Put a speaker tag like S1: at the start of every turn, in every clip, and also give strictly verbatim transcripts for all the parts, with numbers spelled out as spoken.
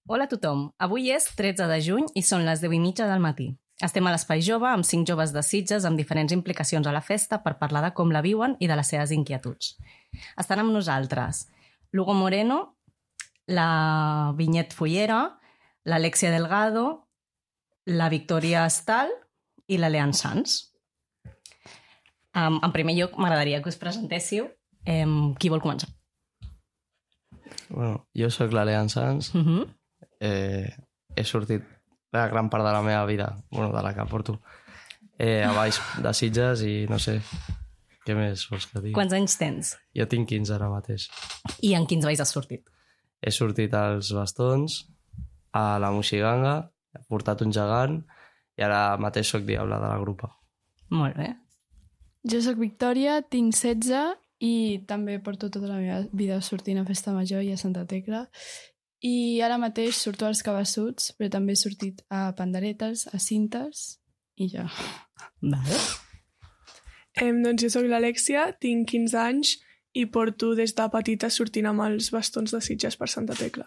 S1: Hola a tothom. Avui és tretze de juny i són les deu i mitja del matí. Estem a l'Espai Jove amb cinc joves de Sitges amb diferents implicacions a la festa per parlar de com la viuen i de les seves inquietuds. Estan amb nosaltres l'Hugo Moreno, la Vinyet Fullera, l'Alexia Delgado, la Victoria Estal i la Leanne Sanz. Um, en primer lloc, m'agradaria que us presentéssiu. Um, qui vol començar?
S2: Bueno, jo sóc la Leanne Sanz.
S1: Uh -huh.
S2: eh, he sortit la gran part de la meva vida, bueno, de la que porto, eh, a baix de Sitges i no sé, què més vols que digui?
S1: Quants anys tens?
S2: Jo tinc quinze ara mateix.
S1: I en quins balls has sortit?
S2: He sortit als bastons, a la Moixiganga, he portat un gegant i ara mateix sóc diable de la grupa.
S1: Molt bé.
S3: Jo sóc Victòria, tinc setze i també porto tota la meva vida sortint a Festa Major i a Santa Tecla. I ara mateix surto als Cabassuts, però també he sortit a Panderetes, a Cintes i ja.
S1: Vale.
S4: Eh, doncs jo sóc l'Alexia, tinc quinze anys i porto des de petita sortint amb els bastons de Sitges per Santa Tecla.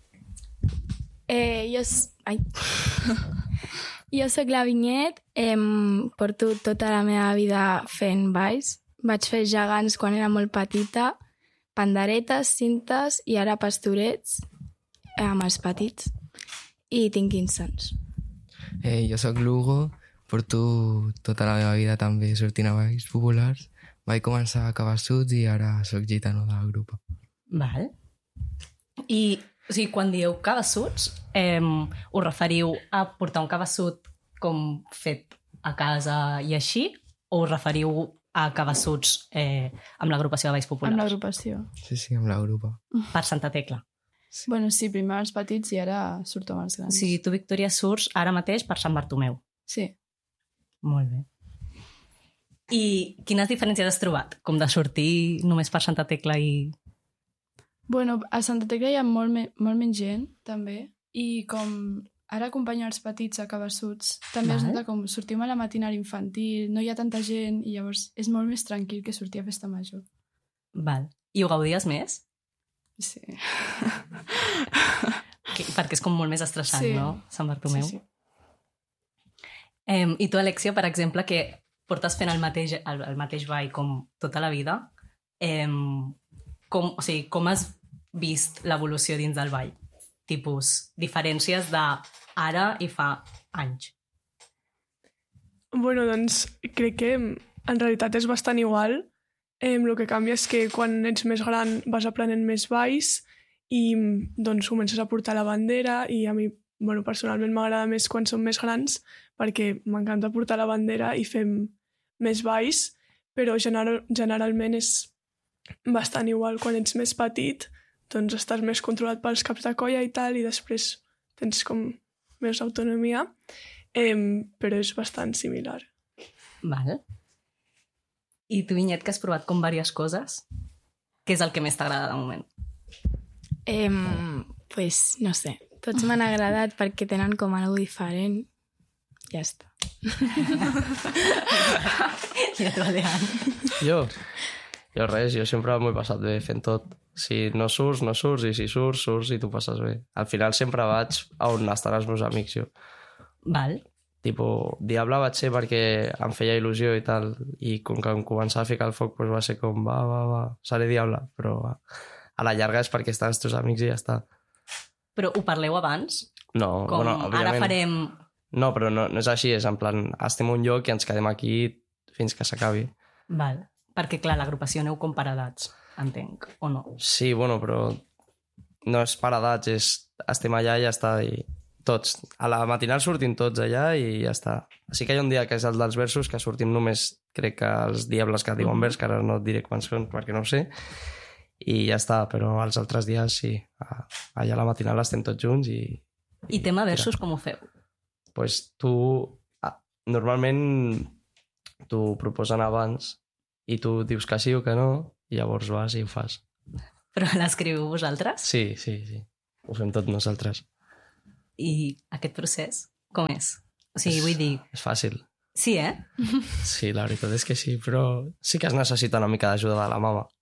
S5: Eh, jo, ai. jo sóc la Vinyet, eh, porto tota la meva vida fent balls. Vaig fer gegants quan era molt petita, panderetes, cintes i ara pastorets eh, amb els petits. I tinc quinze anys.
S6: Eh, jo sóc l'Hugo, porto tota la meva vida també sortint a balls populars. Vaig començar a Cabassuts i ara sóc gitano de la grupa.
S1: Val. I, o sigui, quan dieu cabassuts, eh, us referiu a portar un cabassut com fet a casa i així, o us referiu a cabassuts eh, amb l'agrupació de balls populars?
S3: Amb l'agrupació.
S6: Sí, sí, amb la grupa.
S1: Per Santa Tecla.
S3: Sí. Bueno, sí, primer els petits i ara surto amb els
S1: O
S3: grans.
S1: sigui, tu, Victòria, surts ara mateix per Sant Bartomeu.
S3: Sí.
S1: Molt bé. I quines diferències has trobat? Com de sortir només per Santa Tecla i...
S3: Bueno, a Santa Tecla hi ha molt, me molt menys gent, també, i com ara acompanyo els petits a Cabassuts, també es
S1: Val.
S3: nota com sortim a la matinària infantil, no hi ha tanta gent, i llavors és molt més tranquil que sortir a Festa Major.
S1: Val. I ho gaudies més?
S3: Sí.
S1: Que, perquè és com molt més estressant,
S3: Sí.
S1: no? Sant Bartomeu.
S3: Sí, sí.
S1: Eh, I tu, Alexia, per exemple, que portes fent el mateix, el, el mateix ball com tota la vida, eh, com, o sigui, com has vist l'evolució dins del ball? Tipus, diferències d'ara i fa anys.
S4: Bueno, doncs crec que en realitat és bastant igual. Eh, el que canvia és que quan ets més gran vas aprenent més balls i doncs comences a portar la bandera i a mi, bueno, personalment m'agrada més quan som més grans perquè m'encanta portar la bandera i fem més balls, però general, generalment és bastant igual. Quan ets més petit, doncs estàs més controlat pels caps de colla i tal, i després tens com més autonomia, eh, però és bastant similar.
S1: Val. I tu, Vinyet, que has provat com diverses coses, què és el que més t'agrada de moment?
S5: Eh, pues, no sé, tots m'han agradat perquè tenen com algo diferent. Ja està.
S1: I a tu, Leanne?
S2: Jo? Jo res, jo sempre m'ho he passat bé fent tot. Si no surts, no surts, i si surts, surts i tu passes bé. Al final sempre vaig a on estan els meus amics, jo.
S1: Val.
S2: Tipo, diable vaig ser perquè em feia il·lusió i tal, i com que em començava a ficar el foc, doncs va ser com, va, va, va, seré diable, però va. A la llarga és perquè estan els teus amics i ja està.
S1: Però ho parleu abans?
S2: No,
S1: Com
S2: bueno, òbviament.
S1: ara farem...
S2: No, però no, no és així, és en plan, estem a un lloc i ens quedem aquí fins que s'acabi.
S1: Val. Perquè, clar, l'agrupació aneu com per edats, entenc, o no?
S2: Sí, bueno, però no és per edats, és estem allà i ja està, i tots. A la matinal sortim tots allà i ja està. Sí que hi ha un dia que és el dels versos, que sortim només, crec que els diables que diuen vers, que ara no et diré quants són perquè no ho sé, i ja està, però els altres dies sí. Allà a la matinal estem tots junts i...
S1: I tema versos, com ho feu?
S2: Pues tu... Normalment t'ho proposen abans i tu dius que sí o que no, i llavors vas i ho fas.
S1: Però l'escriviu vosaltres?
S2: Sí, sí, sí. Ho fem tot nosaltres.
S1: I aquest procés, com és? O sigui,
S2: és,
S1: vull dir...
S2: És fàcil.
S1: Sí, eh?
S2: Sí, la veritat és que sí, però sí que es necessita una mica d'ajuda de la mama.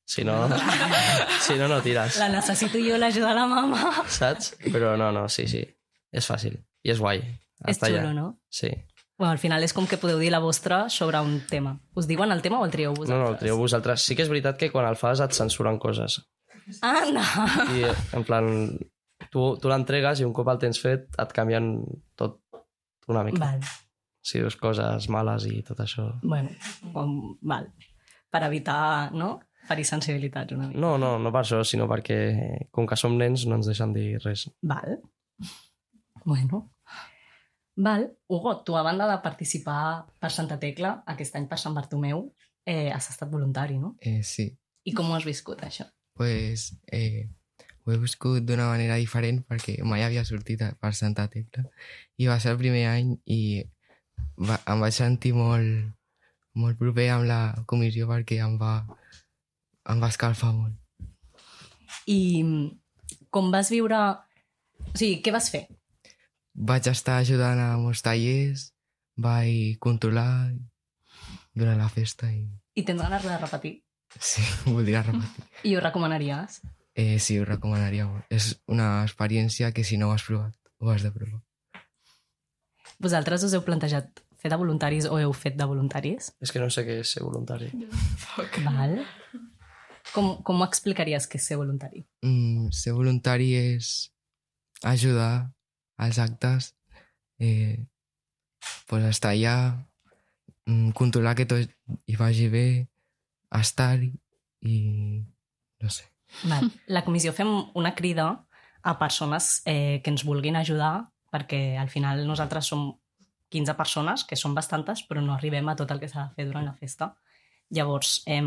S2: Si no, si no, no tires.
S1: La necessito jo, l'ajuda de la mama.
S2: Saps? Però no, no, sí, sí. És fàcil. I és guai.
S1: És
S2: Està
S1: xulo,
S2: allà.
S1: no?
S2: Sí.
S1: Bueno, al final és com que podeu dir la vostra sobre un tema. Us diuen el tema o el trieu vosaltres?
S2: No, no, el trieu vosaltres. Sí que és veritat que quan el fas et censuren coses.
S1: Anda!
S2: I, en plan, tu, tu l'entregues i un cop el tens fet et canvien tot una mica.
S1: Val.
S2: Si dius coses males i tot això.
S1: Bueno, com, val. Per evitar, no?, ferir sensibilitats una mica.
S2: No, no, no per això, sinó perquè com que som nens no ens deixen dir res.
S1: Val. Bueno. Val. Hugo, tu a banda de participar per Santa Tecla, aquest any per Sant Bartomeu, eh, has estat voluntari, no?
S6: Eh, sí.
S1: I com ho has viscut, això?
S6: Pues, eh, ho he viscut d'una manera diferent perquè mai havia sortit a- per Santa Tecla i va ser el primer any i va, em vaig sentir molt, molt proper amb la comissió perquè em va, em va escalfar molt.
S1: I com vas viure... O sigui, què vas fer?
S6: Vaig estar ajudant a molts tallers, vaig controlar durant la festa i
S1: I tens ganes de repetir?
S6: sí, ho voldria repetir.
S1: I ho recomanaries?
S6: Eh, sí, ho recomanaria molt. És una experiència que si no ho has provat, ho has de provar.
S1: Vosaltres us heu plantejat fer de voluntaris o heu fet de voluntaris?
S2: És que no sé què és ser voluntari.
S1: Val. Com, com ho explicaries que és ser voluntari?
S6: Mm, ser voluntari és ajudar als actes, eh, pues estar allà, mm, controlar que tot hi vagi bé, estar-hi i no sé.
S1: Val. La comissió fem una crida a persones eh, que ens vulguin ajudar perquè al final nosaltres som quinze persones, que són bastantes, però no arribem a tot el que s'ha de fer durant la festa. Llavors, eh,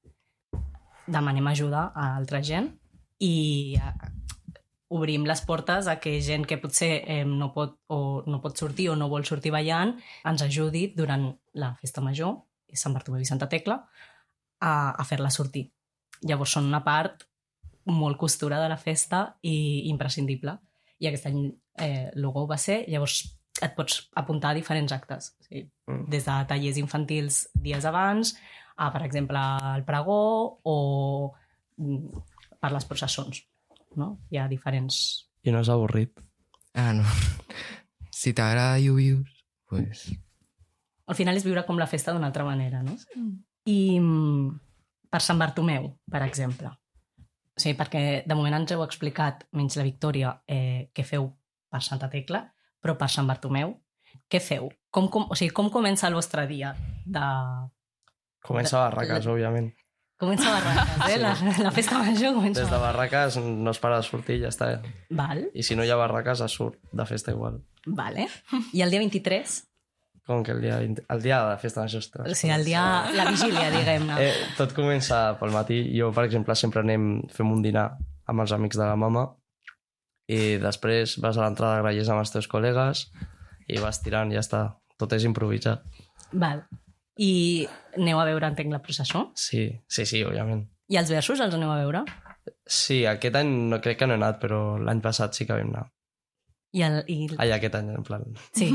S1: demanem ajuda a altra gent i eh, obrim les portes a que gent que potser eh, no, pot, o no pot sortir o no vol sortir ballant ens ajudi durant la festa major, Sant Bartomeu i Santa Tecla, a, a fer-la sortir. Llavors són una part molt costura de la festa i imprescindible. I aquest any eh, l'Hugo ho va ser, llavors et pots apuntar a diferents actes. O sigui,
S2: Mm.
S1: des de tallers infantils dies abans, a, per exemple, el pregó o mm, per les processons. No? Hi ha diferents...
S2: I no és avorrit.
S6: Ah, no. Si t'agrada i ho vius, pues...
S1: Al final és viure com la festa d'una altra manera, no? I mm, per Sant Bartomeu, per exemple. O sigui, perquè de moment ens heu explicat, menys la Victòria, eh, què feu per Santa Tecla, però per Sant Bartomeu, què feu? Com, com, o sigui, com comença el vostre dia? De...
S2: Comença a barraques, òbviament.
S1: Comença a Barraques, eh?
S2: Sí.
S1: La, la festa major comença
S2: Des
S1: a
S2: de
S1: Barraques.
S2: barraques no es para de sortir i ja està.
S1: Val,
S2: I si no hi ha barraques, es surt de festa igual.
S1: vale. I el dia vint-i-tres?
S2: Com que el dia, vint- el dia de la festa major.
S1: O sigui, el dia... La vigília, diguem-ne.
S2: Eh, tot comença pel matí. Jo, per exemple, sempre anem, fem un dinar amb els amics de la mama i després vas a l'entrada de grallers amb els teus col·legues i vas tirant, ja està. Tot és improvisat.
S1: Val. I aneu a veure, entenc, la processó?
S2: Sí, sí, sí, òbviament.
S1: I els versos els aneu a veure?
S2: Sí, aquest any no crec que no he anat, però l'any passat sí que vam anar.
S1: I, el, i...
S2: Ai, aquest any, en plan...
S1: Sí.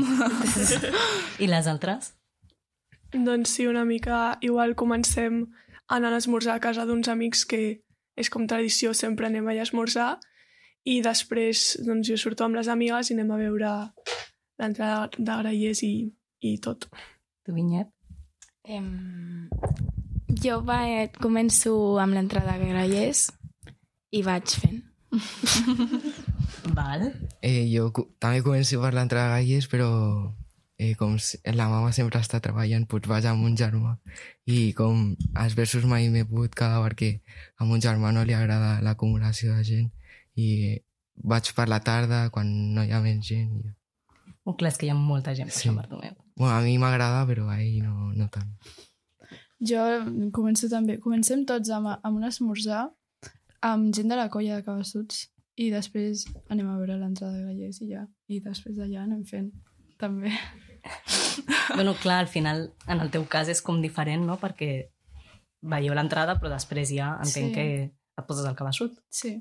S1: I les altres?
S4: Doncs sí, una mica igual comencem anant a esmorzar a casa d'uns amics que és com tradició, sempre anem allà a esmorzar i després doncs, jo surto amb les amigues i anem a veure l'entrada de grallers i, i tot.
S1: Tu, Vinyet?
S5: Em... Jo va, començo amb l'entrada de grallers i vaig fent.
S1: Val.
S6: Eh, jo co- també començo per l'entrada de galles, però eh, com s- la mama sempre està treballant, doncs vaig amb un germà. I com els versos mai m'he pogut quedar perquè a mon germà no li agrada l'acumulació de gent i vaig per la tarda quan no hi ha menys gent. I...
S1: Un clar, és que hi ha molta gent per
S6: Sí.
S1: Sant Bartomeu.
S6: Bueno, a mi m'agrada, però a ell no, no tant.
S3: Jo començo també, comencem tots amb, amb un esmorzar amb gent de la colla de Cabassuts i després anem a veure l'entrada de grallers i ja. I després d'allà anem fent també.
S1: Bueno, clar, al final, en el teu cas és com diferent, no? Perquè veieu l'entrada, però després ja entenc
S3: Sí.
S1: que et poses al cabassut.
S3: Sí.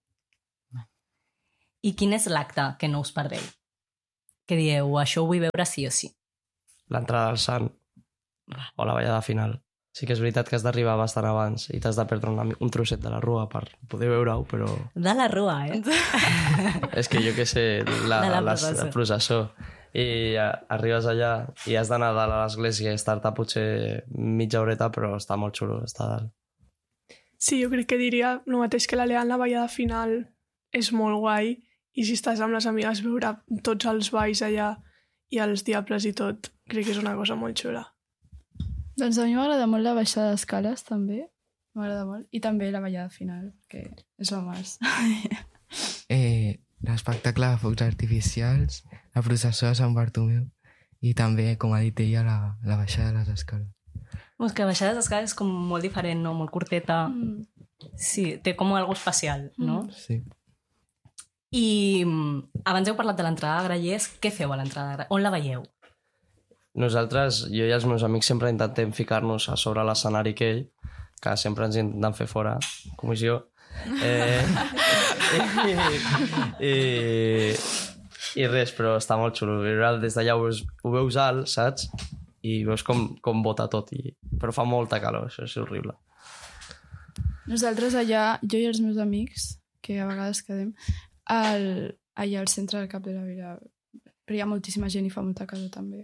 S1: I quin és l'acte que no us perdeu? Que dieu, això ho vull veure sí o sí.
S2: L'entrada del sant o la ballada final. Sí que és veritat que has d'arribar bastant abans i t'has de perdre una, un trosset de la rua per poder veure-ho, però...
S1: De la rua, eh?
S2: És que jo què sé, la,
S1: De la
S2: la,
S1: processó.
S2: la processó. I a, arribes allà i has d'anar a dalt a l'església i estar-te potser mitja horeta, però està molt xulo estar a dalt.
S4: Sí, jo crec que diria el mateix que la Leal, la ballada final és molt guai i si estàs amb les amigues veure tots els balls allà i els diables i tot, crec que és una cosa molt xula.
S3: Doncs a mi m'agrada molt la baixada d'escales, també. M'agrada molt. I també la ballada final, que és el més.
S6: Eh, l'espectacle de focs artificials, la processó de Sant Bartomeu i també, com ha dit ella, la, la baixada de les escales.
S1: És que baixada d'escales és com molt diferent, no? Molt curteta.
S3: Mm.
S1: Sí, té com algo especial, no?
S6: Sí.
S1: I mm, abans heu parlat de l'entrada de Grallers. Què feu a l'entrada de Grallers? On la veieu?
S2: Nosaltres, jo i els meus amics, sempre intentem ficar-nos a sobre l'escenari aquell, que sempre ens intenten fer fora, comissió. Eh, i, i, I res, però està molt xulo. Des d'allà ho, veus, ho veus alt, saps? I veus com, com bota tot. I... Però fa molta calor, això és horrible.
S3: Nosaltres allà, jo i els meus amics, que a vegades quedem, al, allà al centre del Cap de la Vila, però hi ha moltíssima gent i fa molta calor també.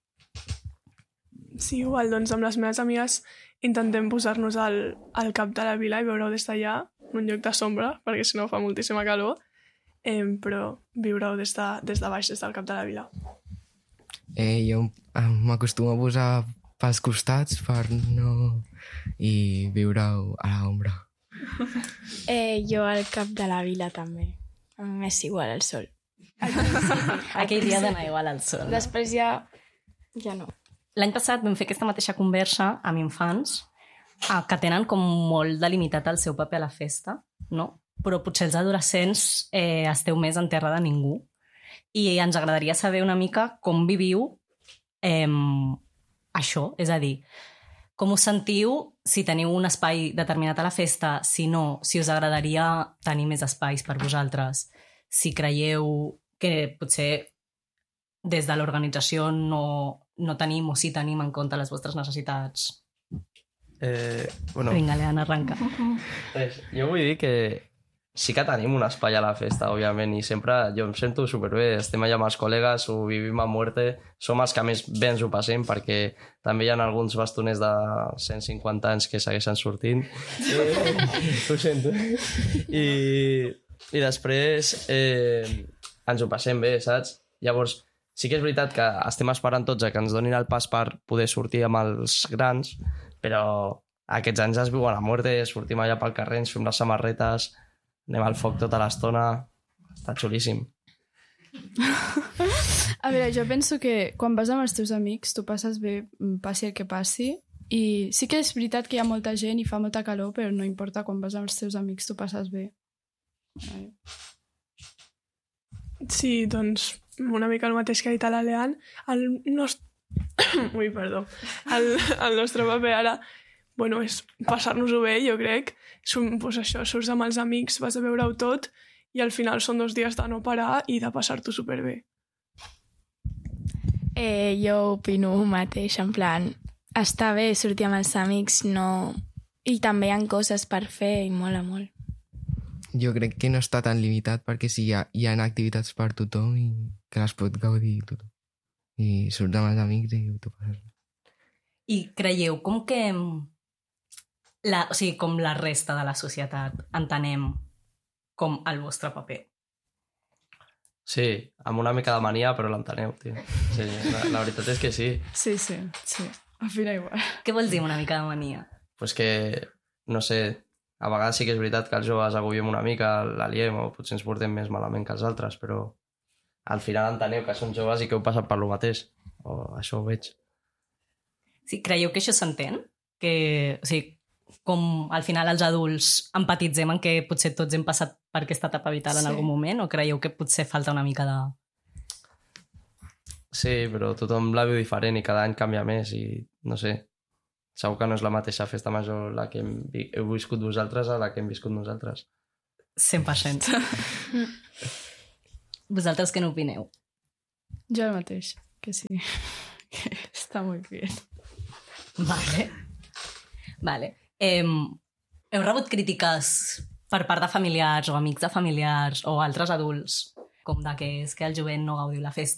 S4: Sí, igual, doncs amb les meves amigues intentem posar-nos al, al cap de la vila i veure-ho des d'allà, en un lloc de sombra, perquè si no fa moltíssima calor, eh, però viure-ho des, de, des de baix, des del cap de la vila.
S6: Eh, jo m'acostumo a posar pels costats per no... i viure-ho a l'ombra.
S5: Eh, jo al cap de la vila també. A mi m'és igual el sol.
S1: Aquell dia d'anar igual al sol. No?
S5: Després ja... ja no.
S1: L'any passat vam fer aquesta mateixa conversa amb infants eh, que tenen com molt delimitat el seu paper a la festa, no? Però potser els adolescents eh, esteu més en terra de ningú. I ens agradaria saber una mica com viviu eh, això, és a dir, com us sentiu, si teniu un espai determinat a la festa, si no, si us agradaria tenir més espais per vosaltres, si creieu que potser des de l'organització no, no tenim o sí tenim en compte les vostres necessitats.
S2: Eh, bueno,
S1: Vinga, Leana, arranca.
S2: res, jo vull dir que sí que tenim un espai a la festa, òbviament, i sempre jo em sento superbé, estem allà amb els col·legues, ho vivim a muerte, som els que més bé ens ho passem, perquè també hi ha alguns bastoners de cent cinquanta anys que segueixen sortint. Eh, ho sento. I, i després eh, ens ho passem bé, saps? Llavors, sí que és veritat que estem esperant tots a que ens donin el pas per poder sortir amb els grans, però aquests anys es viuen a muerte, sortim allà pel carrer, ens fem les samarretes, anem al foc tota l'estona, està xulíssim.
S3: A veure, jo penso que quan vas amb els teus amics tu passes bé, passi el que passi, i sí que és veritat que hi ha molta gent i fa molta calor, però no importa, quan vas amb els teus amics tu passes bé.
S4: Sí, doncs una mica el mateix que ha dit a la Leal. El nostre... Ui, perdó. El, el nostre paper ara, bueno, és passar-nos-ho bé, jo crec. Som, pues això, surts amb els amics, vas a veure-ho tot i al final són dos dies de no parar i de passar-t'ho superbé.
S5: Eh, jo opino el mateix, en plan, està bé sortir amb els amics, no... I també hi ha coses per fer i mola molt.
S6: Jo crec que no està tan limitat perquè sí, hi ha, hi ha activitats per tothom i que les pot gaudir tothom. I surts amb els amics i t'ho passes.
S1: I creieu com que la, o sigui, com la resta de la societat entenem com el vostre paper?
S2: Sí, amb una mica de mania, però l'enteneu, tio. Sí, la, la veritat és que sí.
S3: Sí, sí, sí. Al final igual.
S1: Què vols dir amb una mica de mania?
S2: Pues que, no sé, a vegades sí que és veritat que els joves agobiem una mica, l'aliem o potser ens portem més malament que els altres, però al final enteneu que són joves i que heu passat per lo mateix. O això ho veig.
S1: Sí, creieu que això s'entén? Que, o sigui, com al final els adults empatitzem en que potser tots hem passat per aquesta etapa vital en
S3: Sí.
S1: algun moment, o creieu que potser falta una mica de...
S2: Sí, però tothom la viu diferent i cada any canvia més i no sé, segur que no és la mateixa festa major la que hem, vi- heu viscut vosaltres a la que hem viscut nosaltres.
S1: cent per cent. Vosaltres què n'opineu?
S3: Jo el mateix, que sí. Que està molt bé.
S1: Vale. Vale. Eh, heu rebut crítiques per part de familiars o amics de familiars o altres adults, com de que és que el jovent no gaudiu la festa